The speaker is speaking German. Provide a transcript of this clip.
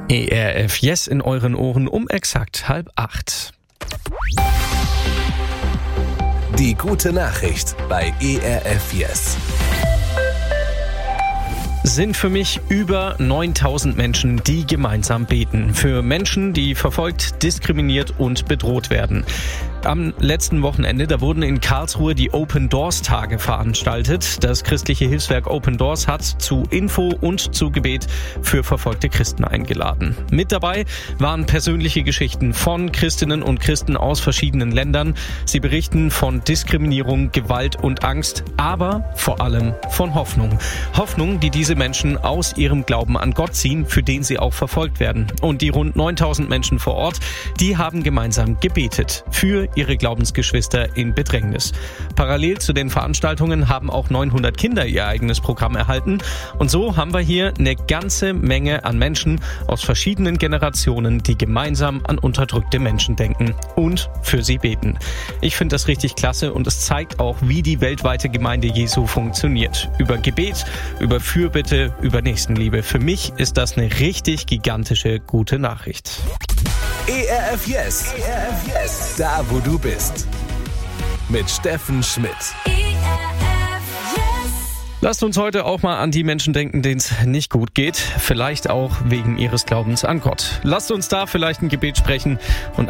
ERF Yes in euren Ohren um exakt 7:30. Die gute Nachricht bei ERF Yes. Sind für mich über 9000 Menschen, die gemeinsam beten. Für Menschen, die verfolgt, diskriminiert und bedroht werden. Am letzten Wochenende, da wurden in Karlsruhe die Open Doors Tage veranstaltet. Das christliche Hilfswerk Open Doors hat zu Info und zu Gebet für verfolgte Christen eingeladen. Mit dabei waren persönliche Geschichten von Christinnen und Christen aus verschiedenen Ländern. Sie berichten von Diskriminierung, Gewalt und Angst, aber vor allem von Hoffnung. Hoffnung, die diese Menschen aus ihrem Glauben an Gott ziehen, für den sie auch verfolgt werden. Und die rund 9000 Menschen vor Ort, die haben gemeinsam gebetet für ihre Glaubensgeschwister in Bedrängnis. Parallel zu den Veranstaltungen haben auch 900 Kinder ihr eigenes Programm erhalten. Und so haben wir hier eine ganze Menge an Menschen aus verschiedenen Generationen, die gemeinsam an unterdrückte Menschen denken und für sie beten. Ich finde das richtig klasse und es zeigt auch, wie die weltweite Gemeinde Jesu funktioniert. Über Gebet, über Fürbitte, über Nächstenliebe. Für mich ist das eine richtig gigantische gute Nachricht. ERF Yes. ERF Yes. Da, wo du bist. Mit Steffen Schmidt. Lasst uns heute auch mal an die Menschen denken, denen es nicht gut geht. Vielleicht auch wegen ihres Glaubens an Gott. Lasst uns da vielleicht ein Gebet sprechen und